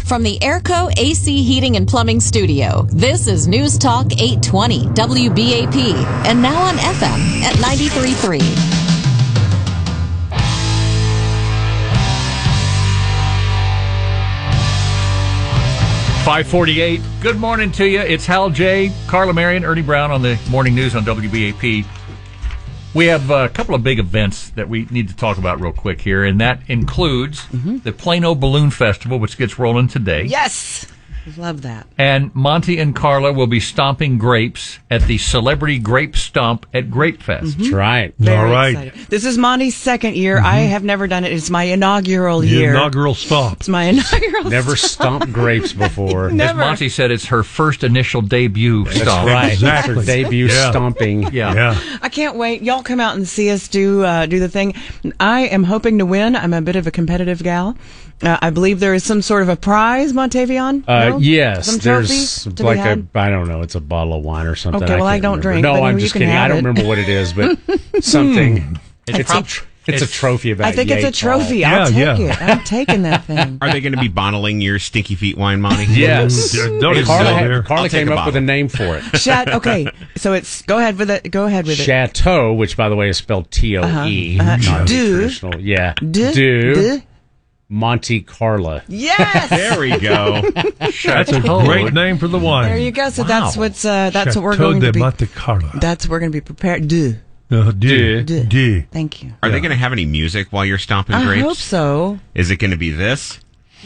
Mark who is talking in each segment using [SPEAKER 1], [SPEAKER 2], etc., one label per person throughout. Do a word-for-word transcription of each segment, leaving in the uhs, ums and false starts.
[SPEAKER 1] From the Airco A C Heating and Plumbing Studio, this is News Talk eight twenty W B A P, and now on F M at ninety-three point three.
[SPEAKER 2] five forty-eight. Good morning to you. It's Hal J., Carla Marion, Ernie Brown on the Morning News on W B A P. We have a couple of big events that we need to talk about real quick here, and that includes mm-hmm. the Plano Balloon Festival, which gets rolling today.
[SPEAKER 3] Yes! Love that.
[SPEAKER 2] And Monty and Carla will be stomping grapes at the Celebrity Grape Stomp at Grape Fest.
[SPEAKER 4] Mm-hmm. That's right.
[SPEAKER 3] Very
[SPEAKER 4] All right.
[SPEAKER 3] Excited. This is Monty's second year.
[SPEAKER 4] Mm-hmm.
[SPEAKER 3] I have never done it. It's my inaugural
[SPEAKER 4] the
[SPEAKER 3] year.
[SPEAKER 4] Inaugural stomp.
[SPEAKER 3] It's my inaugural
[SPEAKER 4] Never stomped grapes before.
[SPEAKER 2] Never. As Monty said, it's her first initial debut
[SPEAKER 4] That's
[SPEAKER 2] stomp.
[SPEAKER 4] right.
[SPEAKER 5] Exactly.
[SPEAKER 4] Her debut
[SPEAKER 5] yeah.
[SPEAKER 4] stomping.
[SPEAKER 2] Yeah.
[SPEAKER 5] yeah.
[SPEAKER 3] I can't wait. Y'all come out and see us do uh, do the thing. I am hoping to win. I'm a bit of a competitive gal. Uh, I believe there is some sort of a prize, Montavion?
[SPEAKER 4] Uh,
[SPEAKER 3] no?
[SPEAKER 4] yes.
[SPEAKER 3] Some
[SPEAKER 4] There's
[SPEAKER 3] trophy to
[SPEAKER 4] like
[SPEAKER 3] be
[SPEAKER 4] a,
[SPEAKER 3] had?
[SPEAKER 4] I don't know, it's a bottle of wine or something.
[SPEAKER 3] Okay, well, I
[SPEAKER 4] can't
[SPEAKER 3] don't
[SPEAKER 4] remember.
[SPEAKER 3] drink,
[SPEAKER 4] No,
[SPEAKER 3] but
[SPEAKER 4] I'm
[SPEAKER 3] you
[SPEAKER 4] just
[SPEAKER 3] can
[SPEAKER 4] kidding.
[SPEAKER 3] have
[SPEAKER 4] I don't
[SPEAKER 3] it.
[SPEAKER 4] remember what it is, but something.
[SPEAKER 2] It's,
[SPEAKER 4] It's,
[SPEAKER 2] prob-
[SPEAKER 4] a, tr- it's,
[SPEAKER 2] it's
[SPEAKER 4] a trophy about
[SPEAKER 3] I think it's
[SPEAKER 4] yay
[SPEAKER 3] a trophy.
[SPEAKER 4] tall.
[SPEAKER 3] I'll
[SPEAKER 5] Yeah,
[SPEAKER 3] take
[SPEAKER 5] yeah.
[SPEAKER 3] it. I'm taking that thing.
[SPEAKER 6] Are they going to be bottling your stinky feet wine, Monty?
[SPEAKER 4] Yes.
[SPEAKER 5] Don't even
[SPEAKER 4] Carla,
[SPEAKER 5] go
[SPEAKER 4] had-
[SPEAKER 5] there.
[SPEAKER 4] Carla
[SPEAKER 6] I'll take
[SPEAKER 4] came
[SPEAKER 6] a
[SPEAKER 4] up with a
[SPEAKER 6] bottle.
[SPEAKER 4] name for it.
[SPEAKER 3] Chat. Okay, so it's go ahead with it. Go ahead with it.
[SPEAKER 4] Chateau, which by the way is spelled T O E.
[SPEAKER 3] Uh-huh. Uh-huh.
[SPEAKER 4] Not
[SPEAKER 3] Du.
[SPEAKER 4] traditional. Yeah.
[SPEAKER 3] Du.
[SPEAKER 4] Du.
[SPEAKER 3] Du.
[SPEAKER 4] Monte Carla.
[SPEAKER 3] Yes.
[SPEAKER 6] There we go.
[SPEAKER 5] That's a great name for the wine.
[SPEAKER 3] There you go. So
[SPEAKER 2] Wow.
[SPEAKER 3] that's what's uh, that's
[SPEAKER 5] Chateau
[SPEAKER 3] what we're going
[SPEAKER 5] de
[SPEAKER 3] to be.
[SPEAKER 5] Monte Carlo.
[SPEAKER 3] That's what we're going to be prepared. Do.
[SPEAKER 5] Uh, D.
[SPEAKER 3] Du.
[SPEAKER 5] D.
[SPEAKER 3] Thank you.
[SPEAKER 6] Are they going to have any music while you're stomping
[SPEAKER 3] I
[SPEAKER 6] grapes?
[SPEAKER 3] hope so.
[SPEAKER 6] Is it going to be this?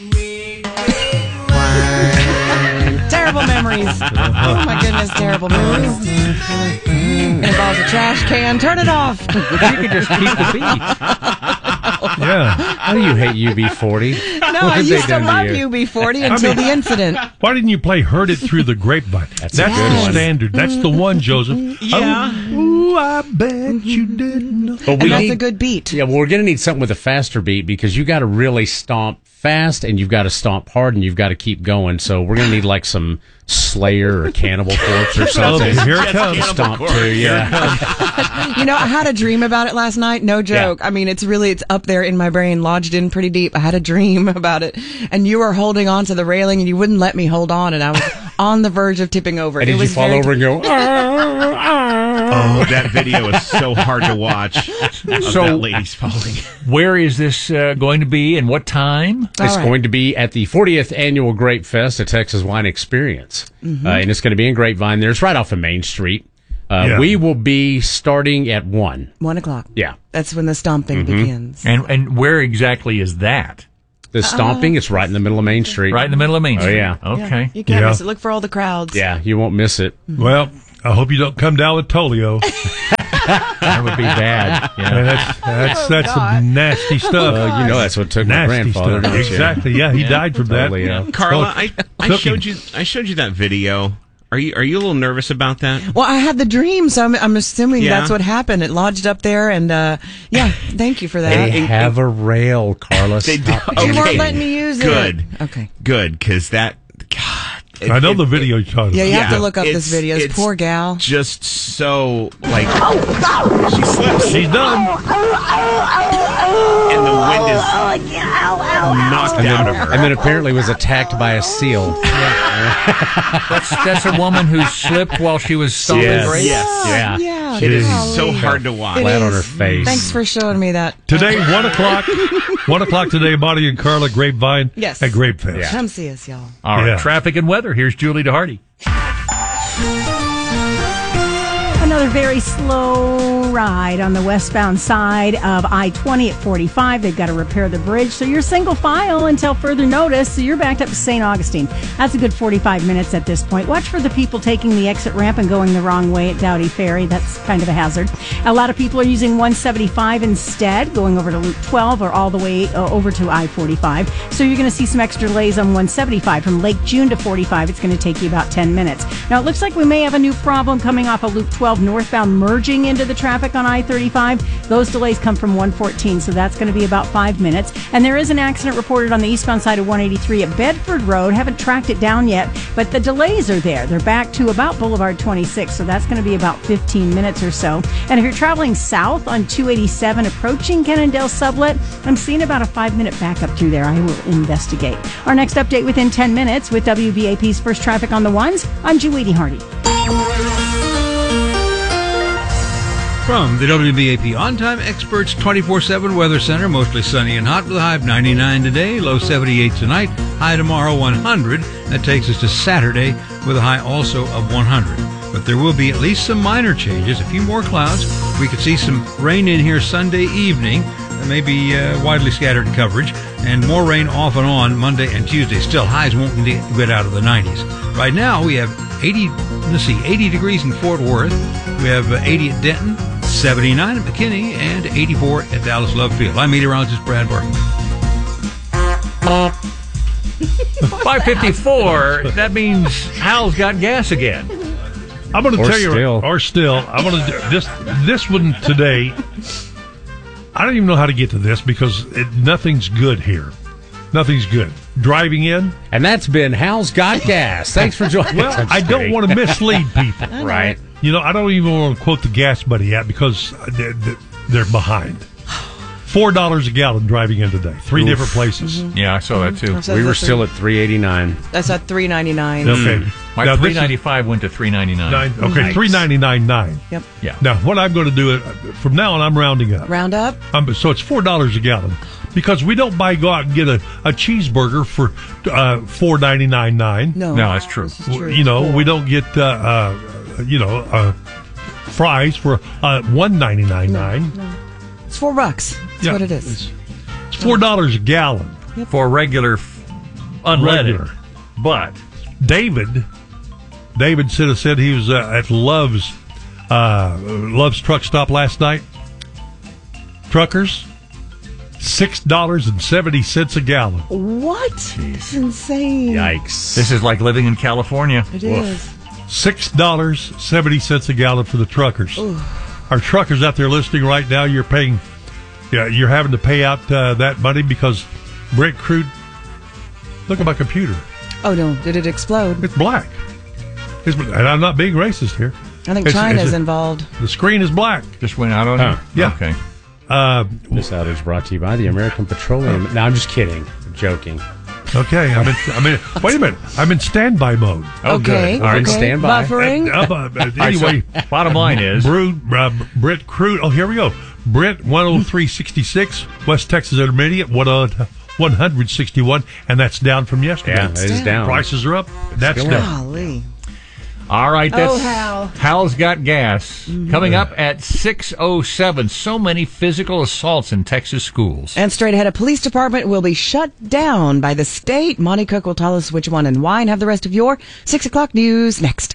[SPEAKER 3] Terrible memories. Oh my goodness, terrible memories. It involves a trash can. Turn it off.
[SPEAKER 2] You could just keep the beat.
[SPEAKER 5] Yeah.
[SPEAKER 4] How do you hate U B forty?
[SPEAKER 3] No, I
[SPEAKER 4] have they
[SPEAKER 3] used to
[SPEAKER 4] done to
[SPEAKER 3] love
[SPEAKER 4] you?
[SPEAKER 3] U B forty until the incident.
[SPEAKER 5] Why didn't you play Heard It Through the Grapevine?
[SPEAKER 4] That's
[SPEAKER 5] That's,
[SPEAKER 4] a good
[SPEAKER 5] the
[SPEAKER 4] one.
[SPEAKER 5] standard. That's the one, Joseph.
[SPEAKER 6] Yeah.
[SPEAKER 5] Oh, ooh, I bet you didn't know.
[SPEAKER 4] But
[SPEAKER 3] And
[SPEAKER 4] we
[SPEAKER 3] that's
[SPEAKER 4] need,
[SPEAKER 3] a good beat.
[SPEAKER 4] Yeah, well, we're going to need something with a faster beat because you got to really stomp fast and you've got to stomp hard and you've got to keep going. So we're going to need like some Slayer or Cannibal Corpse or
[SPEAKER 5] Oh,
[SPEAKER 4] something.
[SPEAKER 5] here it comes.
[SPEAKER 4] Stomp to, yeah.
[SPEAKER 3] You know, I had a dream about it last night. No joke.
[SPEAKER 4] Yeah.
[SPEAKER 3] I mean, it's really, it's up there in my brain, lodged in pretty deep. I had a dream about it. And you were holding on to the railing and you wouldn't let me hold on. And I was on the verge of tipping over.
[SPEAKER 4] And
[SPEAKER 3] it
[SPEAKER 4] did you
[SPEAKER 3] was
[SPEAKER 4] fall
[SPEAKER 3] very
[SPEAKER 4] over and go, "Ah, ah."
[SPEAKER 6] Oh, that video is so hard to watch. Of
[SPEAKER 2] So-
[SPEAKER 6] that lady's falling.
[SPEAKER 2] Where is this uh, going to be and what time?
[SPEAKER 3] All
[SPEAKER 4] It's
[SPEAKER 3] right.
[SPEAKER 4] going to be at the fortieth Annual Grape Fest, a Texas wine experience.
[SPEAKER 3] Mm-hmm.
[SPEAKER 4] Uh, and it's going to be in Grapevine. There's right off of Main Street. Uh,
[SPEAKER 5] Yeah.
[SPEAKER 4] We will be starting at one.
[SPEAKER 3] One o'clock.
[SPEAKER 4] Yeah.
[SPEAKER 3] That's when the stomping begins.
[SPEAKER 2] And and where exactly is that?
[SPEAKER 4] The stomping, it's right in the middle of Main Street.
[SPEAKER 2] Right in the middle of Main
[SPEAKER 4] Oh,
[SPEAKER 2] Street.
[SPEAKER 4] yeah.
[SPEAKER 2] Okay.
[SPEAKER 3] You can't
[SPEAKER 5] Yeah.
[SPEAKER 3] miss it. Look for all the crowds.
[SPEAKER 4] Yeah, you won't miss it.
[SPEAKER 5] Well, I hope you don't come down with Tolio.
[SPEAKER 2] That would be bad.
[SPEAKER 5] And
[SPEAKER 2] Yeah.
[SPEAKER 5] that's that's, that's
[SPEAKER 3] God.
[SPEAKER 5] some nasty stuff.
[SPEAKER 4] Well, you know that's what took my
[SPEAKER 5] nasty
[SPEAKER 4] grandfather.
[SPEAKER 5] stuff.
[SPEAKER 4] don't you?
[SPEAKER 5] Exactly. Yeah, he died from
[SPEAKER 4] Totally,
[SPEAKER 5] that.
[SPEAKER 4] yeah.
[SPEAKER 6] Carla, I, I
[SPEAKER 5] Cooking.
[SPEAKER 6] showed you I showed you that video. Are you are you a little nervous about that?
[SPEAKER 3] Well, I had the dream, so I'm, I'm assuming
[SPEAKER 6] Yeah.
[SPEAKER 3] that's what happened. It lodged up there, and uh, yeah, thank you for that.
[SPEAKER 4] They have a rail, Carla.
[SPEAKER 6] They do.
[SPEAKER 4] Stop.
[SPEAKER 3] You weren't
[SPEAKER 6] Okay.
[SPEAKER 3] letting me use it.
[SPEAKER 6] Good.
[SPEAKER 3] Okay.
[SPEAKER 6] Good, because that. God, it-
[SPEAKER 5] I know
[SPEAKER 6] it-
[SPEAKER 5] the video you're talking
[SPEAKER 3] Yeah,
[SPEAKER 5] about.
[SPEAKER 3] you have
[SPEAKER 6] Yeah,
[SPEAKER 3] to look up this
[SPEAKER 6] it's-
[SPEAKER 3] video. This
[SPEAKER 6] it's
[SPEAKER 3] poor gal.
[SPEAKER 6] Just so like she slips
[SPEAKER 5] She's done.
[SPEAKER 6] and the wind is knocked
[SPEAKER 4] And
[SPEAKER 6] out
[SPEAKER 4] then,
[SPEAKER 6] of her.
[SPEAKER 4] and then apparently was attacked by a seal.
[SPEAKER 2] That's that's a woman who slipped while she was stomping
[SPEAKER 4] Yes.
[SPEAKER 2] grapes.
[SPEAKER 6] Yes.
[SPEAKER 4] Yeah.
[SPEAKER 3] Yeah.
[SPEAKER 6] It is
[SPEAKER 3] golly.
[SPEAKER 6] so hard to watch.
[SPEAKER 3] It
[SPEAKER 4] Flat on
[SPEAKER 3] is.
[SPEAKER 4] her face.
[SPEAKER 3] Thanks for showing me that.
[SPEAKER 5] Today, one o'clock. One o'clock today, Monty and Carla Grapevine
[SPEAKER 3] Yes.
[SPEAKER 5] at Grape Fest.
[SPEAKER 4] Yeah.
[SPEAKER 3] Come see us, y'all.
[SPEAKER 2] All right.
[SPEAKER 5] Yeah.
[SPEAKER 2] Traffic and weather. Here's Julie DeHardy.
[SPEAKER 7] Another very slow ride on the westbound side of I twenty at forty-five. They've got to repair the bridge, so you're single file until further notice. So you're backed up to Saint Augustine. That's a good forty-five minutes at this point. Watch for the people taking the exit ramp and going the wrong way at Dowdy Ferry. That's kind of a hazard. A lot of people are using one seventy-five instead, going over to Loop twelve or all the way uh, over to I forty-five. So you're going to see some extra delays on one seventy-five from Lake June to forty-five. It's going to take you about ten minutes. Now, it looks like we may have a new problem coming off of Loop twelve of northbound merging into the traffic on I thirty-five. Those delays come from one fourteen, so that's going to be about five minutes. And there is an accident reported on the eastbound side of one eighty-three at Bedford Road. Haven't tracked it down yet, but the delays are there. They're back to about Boulevard twenty-six, so that's going to be about fifteen minutes or so. And if you're traveling south on two eighty-seven, approaching Cannondale Sublet, I'm seeing about a five-minute backup through there. I will investigate. Our next update within ten minutes with W B A P's First Traffic on the Ones. I'm Julie Hardy.
[SPEAKER 8] From the W B A P On-Time Experts twenty-four seven Weather Center, mostly sunny and hot with a high of ninety-nine today, low seventy-eight tonight, high tomorrow one hundred. That takes us to Saturday with a high also of one hundred. But there will be at least some minor changes, a few more clouds. We could see some rain in here Sunday evening, maybe uh, widely scattered coverage, and more rain off and on Monday and Tuesday. Still, highs won't get out of the nineties. Right now, we have eighty, let's see, eighty degrees in Fort Worth. We have uh, eighty at Denton, seventy-nine at McKinney, and eighty-four at Dallas Love Field. I'm meteorologist Brad Barton.
[SPEAKER 2] five fifty-four, that means Hal's got gas again.
[SPEAKER 5] I'm going to
[SPEAKER 4] Or
[SPEAKER 5] tell you,
[SPEAKER 4] still.
[SPEAKER 5] or still, I'm going to do this. This one today. I don't even know how to get to this because it, nothing's good here. Nothing's good. Driving in.
[SPEAKER 4] And that's been Hal's Got Gas. Thanks for joining
[SPEAKER 5] Well,
[SPEAKER 4] us. I'm
[SPEAKER 5] I
[SPEAKER 4] just
[SPEAKER 5] don't
[SPEAKER 4] kidding.
[SPEAKER 5] want to mislead people.
[SPEAKER 4] Right.
[SPEAKER 5] You know, I don't even want to quote the gas buddy yet because they're, they're behind. Four dollars a gallon driving in today. Three
[SPEAKER 4] Oof.
[SPEAKER 5] different places.
[SPEAKER 2] Yeah, I saw that too.
[SPEAKER 3] So
[SPEAKER 4] We were
[SPEAKER 3] that's
[SPEAKER 4] still
[SPEAKER 3] a-
[SPEAKER 4] at three eighty-nine.
[SPEAKER 3] That's at three ninety-nine.
[SPEAKER 5] Okay.
[SPEAKER 2] My
[SPEAKER 5] Now, this
[SPEAKER 2] three
[SPEAKER 5] is
[SPEAKER 2] ninety-five went to three ninety-nine.
[SPEAKER 5] nine, okay, three ninety nine nine.
[SPEAKER 3] Yep.
[SPEAKER 2] Yeah.
[SPEAKER 5] Now, what I'm going to do it from now on, I'm rounding up.
[SPEAKER 3] Round up.
[SPEAKER 5] Um, so it's four dollars a gallon because we don't buy go out and get a, a cheeseburger for uh, four ninety nine nine.
[SPEAKER 3] No.
[SPEAKER 2] No, that's true.
[SPEAKER 3] This is true.
[SPEAKER 5] You know,
[SPEAKER 3] Four.
[SPEAKER 5] we don't get uh, uh, you know uh, fries for uh, one ninety nine nine.
[SPEAKER 3] It's four bucks. That's
[SPEAKER 5] Yeah,
[SPEAKER 3] what it is.
[SPEAKER 5] It's, it's four dollars a gallon.
[SPEAKER 2] For regular f- unleaded.
[SPEAKER 5] Regular.
[SPEAKER 2] But
[SPEAKER 5] David, David should have said he was uh, at Love's uh, Love's truck stop last night. Truckers, six dollars and seventy cents a gallon.
[SPEAKER 3] What? It's insane.
[SPEAKER 4] Yikes.
[SPEAKER 2] this is like living in California.
[SPEAKER 3] It is.
[SPEAKER 5] Six dollars seventy cents a gallon for the truckers. Our truckers out there listening right now, you're paying, yeah, you're having to pay out uh, that money because Brent crude. Look at my computer;
[SPEAKER 3] Oh no! Did it explode?
[SPEAKER 5] it's black. It's, and I'm not being racist here.
[SPEAKER 3] I think
[SPEAKER 5] It's-
[SPEAKER 3] China's
[SPEAKER 5] it's a-
[SPEAKER 3] involved.
[SPEAKER 5] The screen is black.
[SPEAKER 2] Just went out on
[SPEAKER 4] Huh.
[SPEAKER 2] you?
[SPEAKER 5] Yeah.
[SPEAKER 2] Okay.
[SPEAKER 5] Uh,
[SPEAKER 4] This outage brought to you by the American Petroleum. No, I'm just kidding. I'm joking.
[SPEAKER 5] okay, I'm in. I'm in. Wait a minute. I'm in standby mode.
[SPEAKER 2] Oh,
[SPEAKER 3] okay.
[SPEAKER 2] good. All right.
[SPEAKER 3] Okay.
[SPEAKER 4] stand by.
[SPEAKER 3] Buffering.
[SPEAKER 5] Uh, uh, uh,
[SPEAKER 2] All right, so
[SPEAKER 5] anyway,
[SPEAKER 2] bottom line is,
[SPEAKER 5] Brood, uh, Brent crude. Oh, here we go. Brent one oh three sixty-six, West Texas Intermediate one hundred sixty-one, and that's down from yesterday.
[SPEAKER 4] Yeah, it is
[SPEAKER 3] down.
[SPEAKER 4] down.
[SPEAKER 5] Prices are up. That's
[SPEAKER 4] Still
[SPEAKER 5] down.
[SPEAKER 3] Golly.
[SPEAKER 2] all right, that's
[SPEAKER 7] Oh, Hal.
[SPEAKER 2] Hal's got gas. Coming up at six oh seven. So many physical assaults in Texas schools.
[SPEAKER 3] And straight ahead, a police department will be shut down by the state. Monty Cook will tell us which one and why, and have the rest of your six o'clock news next.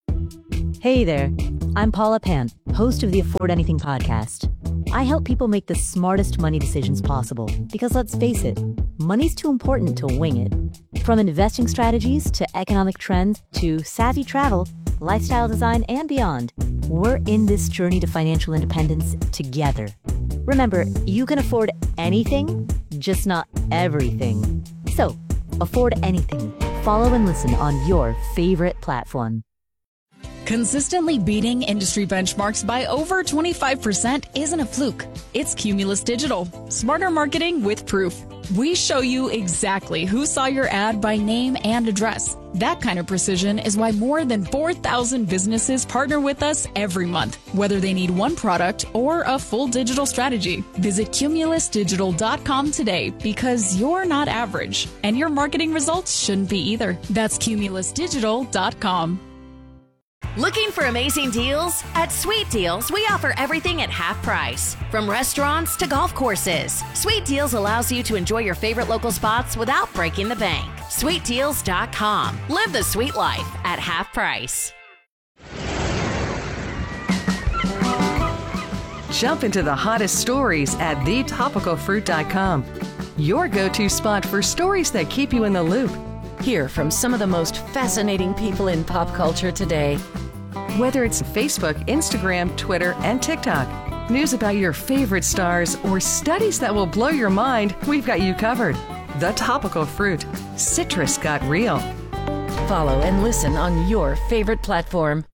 [SPEAKER 9] Hey there, I'm Paula Pan, host of the Afford Anything podcast. I help people make the smartest money decisions possible because let's face it, money's too important to wing it. From investing strategies to economic trends to savvy travel, lifestyle design, and beyond, we're in this journey to financial independence together. Remember, you can afford anything, just not everything. So, afford anything. Follow and listen on your favorite platform.
[SPEAKER 10] Consistently beating industry benchmarks by over twenty-five percent isn't a fluke. It's Cumulus Digital. Smarter marketing with proof. We show you exactly who saw your ad by name and address. That kind of precision is why more than four thousand businesses partner with us every month, whether they need one product or a full digital strategy. Visit cumulus digital dot com today because you're not average, and your marketing results shouldn't be either. That's cumulus digital dot com.
[SPEAKER 11] Looking for amazing deals? At Sweet Deals, we offer everything at half price. From restaurants to golf courses, Sweet Deals allows you to enjoy your favorite local spots without breaking the bank. sweet deals dot com. Live the sweet life at half price.
[SPEAKER 12] Jump into the hottest stories at the topical fruit dot com. Your go-to spot for stories that keep you in the loop. Hear from some of the most fascinating people in pop culture today. Whether it's Facebook, Instagram, Twitter, and TikTok, news about your favorite stars, or studies that will blow your mind, we've got you covered. The Topical Fruit. Citrus got real.
[SPEAKER 11] Follow and listen on your favorite platform.